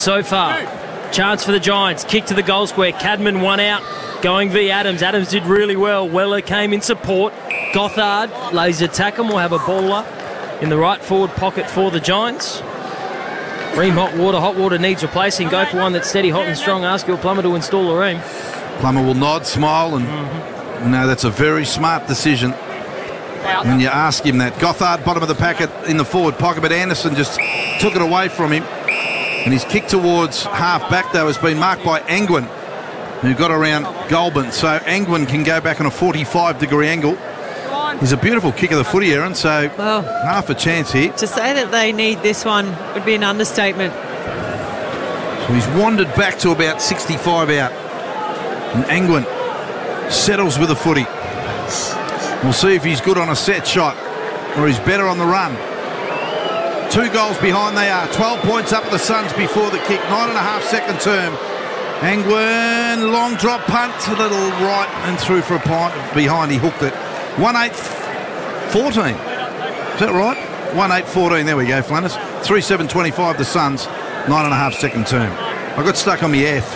so far. Chance for the Giants. Kick to the goal square. Cadman one out. Going v Adams. Adams did really well. Weller came in support. Gothard lays a tackle. We'll have a baller in the right forward pocket for the Giants. Ream Hot Water needs replacing. Go for one that's steady, hot and strong. Ask your plumber to install a Ream. Plumber will nod, smile, and no, that's a very smart decision when you ask him that. Gothard, bottom of the packet in the forward pocket, but Anderson just took it away from him. And his kick towards half-back, though, has been marked by Angwin, who got around Goulburn. So Angwin can go back on a 45-degree angle. He's a beautiful kick of the footy, Aaron, so half a chance here. To say that they need this one would be an understatement. So he's wandered back to about 65 out. And Angwin settles with the footy. We'll see if he's good on a set shot or he's better on the run. 2 goals behind they are. 12 points up at the Suns before the kick. 9.5 second term. Angwin, long drop punt to the little right and through for a point behind. He hooked it. 1-8-14. Is that right? 1-8-14. There we go, Flanners. 3-7-25 the Suns. 9.5 second term. I got stuck on the F.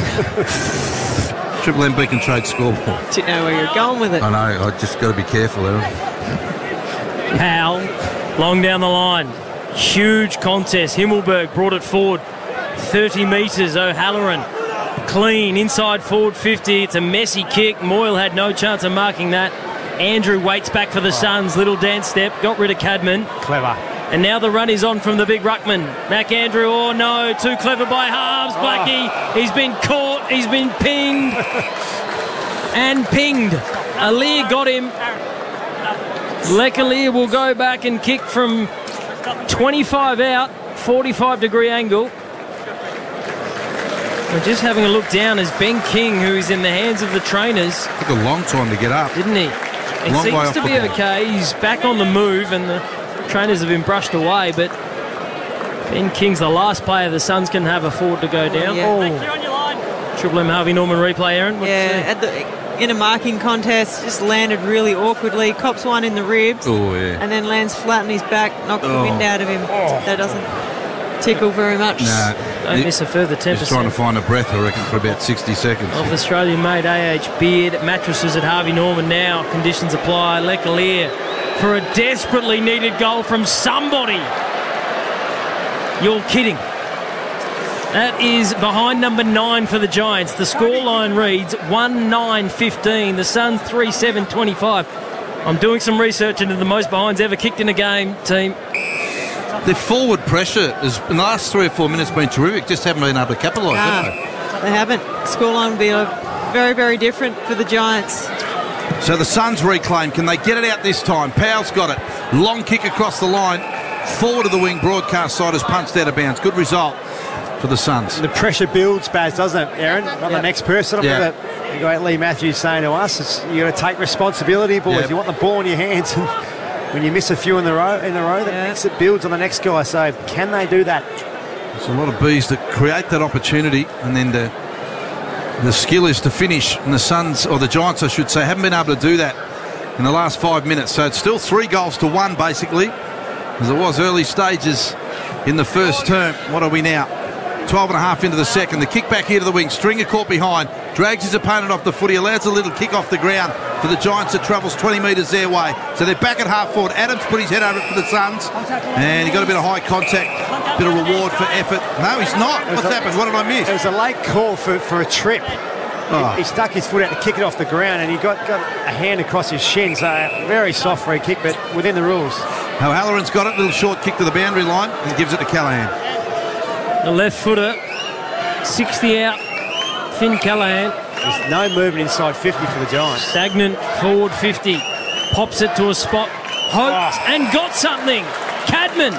Triple M Beacon Trade scoreboard. Didn't know where you're going with it. I know. I just got to be careful, Aaron. Powell, long down the line. Huge contest. Himmelberg brought it forward 30 metres. O'Halloran clean inside forward 50. It's a messy kick. Moyle had no chance of marking that. Andrew waits back for the Suns. Little dance step. Got rid of Cadman. Clever. And now the run is on from the big ruckman. McAndrew, oh no, too clever by halves. Blackie, he's been caught. He's been pinged. And pinged. Aliir got him. Lecalier will go back and kick from 25 out, 45-degree angle. We're just having a look down as Ben King, who is in the hands of the trainers. Took a long time to get up. Didn't he? It seems to be okay. He's back on the move and the trainers have been brushed away, but Ben King's the last player the Suns can have afford to go down. Triple M Harvey Norman replay, Aaron. In a marking contest, just landed really awkwardly, cops one in the ribs, and then lands flat on his back, knocks the wind out of him. That doesn't tickle very much. Nah, don't miss a further 10%. He's trying to find a breath, I reckon, for about 60 seconds. Of Australian-made AH Beard mattresses at Harvey Norman now. Conditions apply. Lecalier for a desperately needed goal from somebody. You're kidding. That is behind number 9 for the Giants. The scoreline reads 1-9-15. The Suns 3-7-25. I'm doing some research into the most behinds ever kicked in a game, team. Their forward pressure has, in the last 3 or 4 minutes, been terrific. Just haven't been able to capitalise, have they? They haven't. Scoreline will be very, very different for the Giants. So the Suns reclaim. Can they get it out this time? Powell's got it. Long kick across the line. Forward of the wing, broadcast side has punched out of bounds. Good result for the Suns. The pressure builds, Baz, doesn't it, Aaron? On the next person. The great Lee Matthews saying to us, you got to take responsibility, boys. You want the ball in your hands. And when you miss a few in the row, that makes it builds on the next guy. So can they do that? There's a lot of bees that create that opportunity, and then the skill is to finish. And the Suns, or the Giants, I should say, haven't been able to do that in the last 5 minutes. So it's still 3 goals to 1, basically, as it was early stages in the first term. What are we now? 12.5 into the second. The kick back here to the wing. Stringer caught behind. Drags his opponent off the footy. Allows a little kick off the ground for the Giants that travels 20 metres their way. So they're back at half forward. Adams put his head over it for the Suns. And he got a bit of high contact. Bit of reward for effort. No, he's not. What's happened? What did I miss? It was a late call for a trip. He stuck his foot out to kick it off the ground and he got a hand across his shin. So very soft free kick, but within the rules. O'Halloran's got it. Little short kick to the boundary line and gives it to Callaghan. The left footer, 60 out, Finn Callaghan. There's no movement inside 50 for the Giants. Stagnant forward 50. Pops it to a spot. Hoped and got something. Cadman.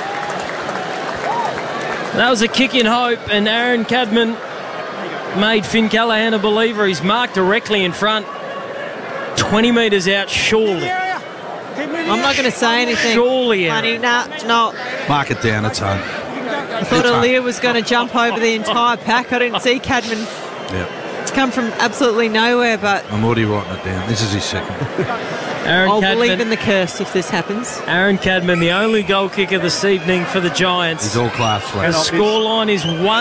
That was a kick in hope, and Aaron Cadman made Finn Callaghan a believer. He's marked directly in front. 20 metres out, surely. I'm not going to say anything. Surely, Honey, no. Mark it down, it's home. I thought Aliir was going to jump over the entire pack. I didn't see Cadman. It's come from absolutely nowhere, but I'm already writing it down. This is his second. I'll believe in the curse if this happens. Aaron Cadman, the only goal kicker this evening for the Giants. He's all class. The scoreline is 1.